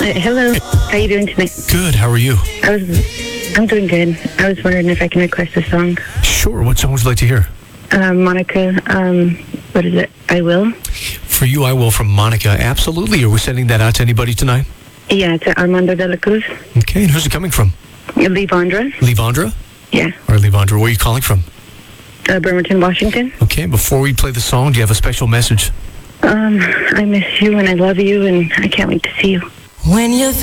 Hello. How you doing tonight? Good. How are you? I'm doing good. I was wondering if I can request a song. Sure. What song would you like to hear? Monica, what is it? I Will? For you, I will from Monica. Absolutely. Are we sending that out to anybody tonight? Yeah, to Armando de la Cruz. Okay. And who's it coming from? Levandra. Levandra? Yeah. All right, Levandra. Where are you calling from? Bremerton, Washington. Okay. Before we play the song, do you have a special message? I miss you and I love you and I can't wait to see you. When you